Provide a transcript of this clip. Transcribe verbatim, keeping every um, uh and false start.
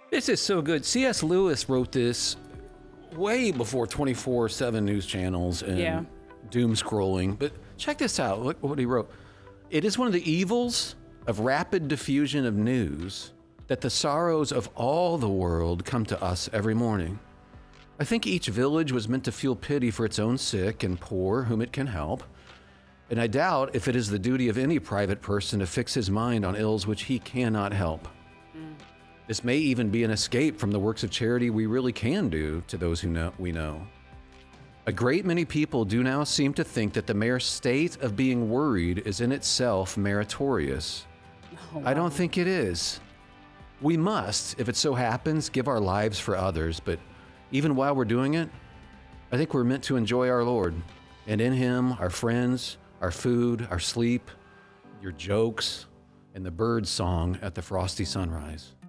This is so good. C S. Lewis wrote this way before twenty-four seven news channels and Yeah. doom scrolling. But check this out. Look what he wrote. It is one of the evils of rapid diffusion of news that the sorrows of all the world come to us every morning. I think each village was meant to feel pity for its own sick and poor whom it can help. And I doubt if it is the duty of any private person to fix his mind on ills which he cannot help. This may even be an escape from the works of charity we really can do to those who know we know. A great many people do now seem to think that the mere state of being worried is in itself meritorious. Oh, I wow. don't think it is. We must, if it so happens, give our lives for others, but even while we're doing it, I think we're meant to enjoy our Lord, and in Him, our friends, our food, our sleep, your jokes, and the bird song at the frosty sunrise.